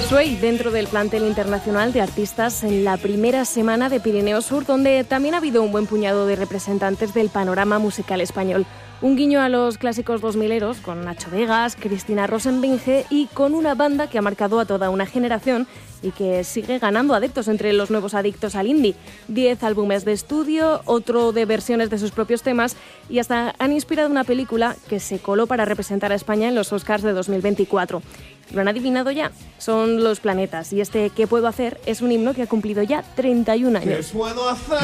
Suey dentro del plantel internacional de artistas en la primera semana de Pirineo Sur, donde también ha habido un buen puñado de representantes del panorama musical español. Un guiño a los clásicos 2000eros con Nacho Vegas, Cristina Rosenbinge y con una banda que ha marcado a toda una generación y que sigue ganando adeptos entre los nuevos adictos al indie. 10 álbumes de estudio, otro de versiones de sus propios temas y hasta han inspirado una película que se coló para representar a España en los Oscars de 2024. ¿Lo han adivinado ya? Son Los Planetas y este ¿Qué puedo hacer? Es un himno que ha cumplido ya 31 años. ¿Qué puedo hacer?